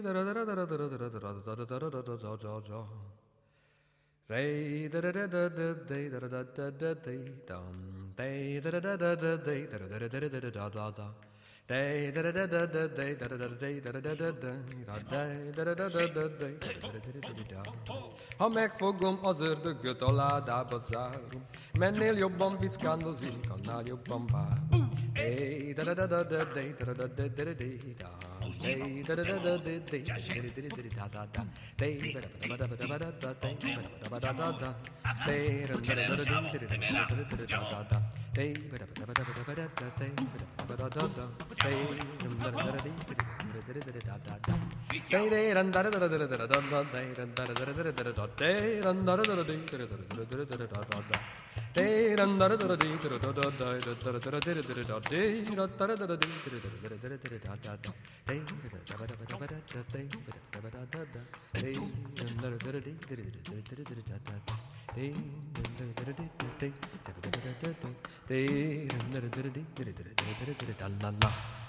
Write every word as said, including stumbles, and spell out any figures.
Ray da da da da da day da da da da da day dum day da da da da da day da da da da da da da da day da da da da da day da da da day da da da da day da da da da da day ha megfogom az ördögöt a ládába zárom, mennél jobban pickándozik, annál jobban várom. Day da da da da da day da da da da da day da day da da da da da day da da da da day da da da da da da da day da da da da da day da da da da da da da day da da da da da da day da da da da da day da da da da da day day ran da da da da da da da day ran da da da da da da day ran da da da da da da da da da da day ran da da da da da da da da da da da da day ran da da da da da da da da da da day da da da da da